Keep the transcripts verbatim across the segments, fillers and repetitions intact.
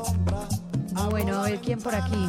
Ah, bueno, a ver quién por aquí.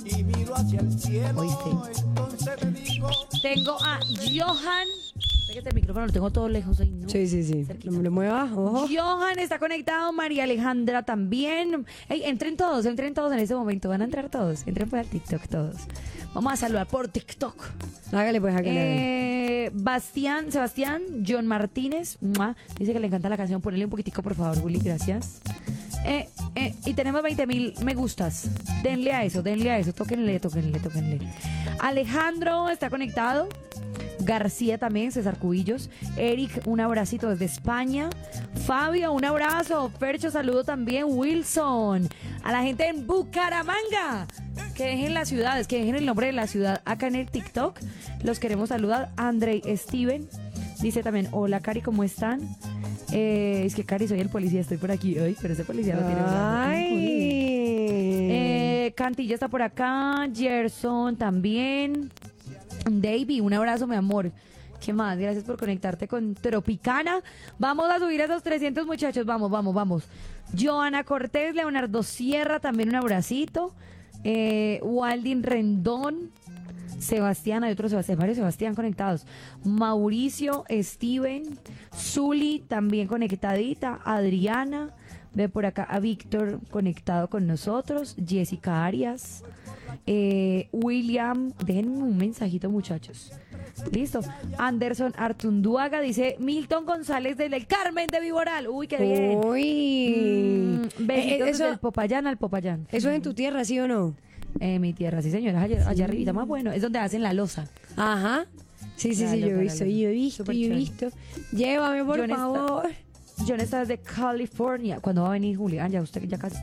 ¿Oíste? Tengo a Johan. Ve que el micrófono lo tengo todo lejos ahí, ¿no? Sí, sí, sí. Cerquita. No me lo muevas, ojo. Johan está conectado, María Alejandra también. Ey, entren todos, entren todos en este momento. Van a entrar todos. Entren por el TikTok todos. Vamos a saludar por TikTok. Hágale pues, hágale. Eh, Bastián, Sebastián, John Martínez. ¡Mua! Dice que le encanta la canción. Ponele un poquitico, por favor, Willy. Gracias. Eh, eh, y tenemos veinte mil me gustas. Denle a eso, denle a eso. Tóquenle, tóquenle, tóquenle. Alejandro está conectado. García también, César Cubillos. Eric, un abracito desde España. Fabio, un abrazo. Percho, saludo también. Wilson. A la gente en Bucaramanga. Que dejen las ciudades, que dejen el nombre de la ciudad acá en el TikTok. Los queremos saludar. Andrei Steven dice también, hola Cari, ¿cómo están? Eh, es que Cari, soy el policía, estoy por aquí hoy, pero ese policía lo tiene hablando. Ay. Eh, Cantilla está por acá. Gerson también. Davey, un abrazo, mi amor. ¿Qué más? Gracias por conectarte con Tropicana. Vamos a subir a esos trescientos muchachos. Vamos, vamos, vamos. Joana Cortés, Leonardo Sierra, también un abracito. Eh, Waldin Rendón. Sebastián, hay otro Sebastián, varios Sebastián conectados. Mauricio, Steven, Zuli también conectadita. Adriana, ve por acá a Víctor conectado con nosotros. Jessica Arias. Eh, William, déjenme un mensajito, muchachos. Listo. Anderson Artunduaga dice Milton González del Carmen de Viboral. Uy, qué bien. Uy. Mm, besitos Eh, eso- desde el Popayán al Popayán. ¿Eso es en tu tierra, sí o no? Eh, mi tierra, sí, señora. Allá, allá arribita, más bueno. Es donde hacen la loza. Ajá. Sí, sí, La sí, yo loca, he la visto, loca. yo he visto, Súper yo he chévere. visto. Llévame, por John está- favor. John está desde California. ¿Cuándo va a venir Julián? Ya usted ya casi.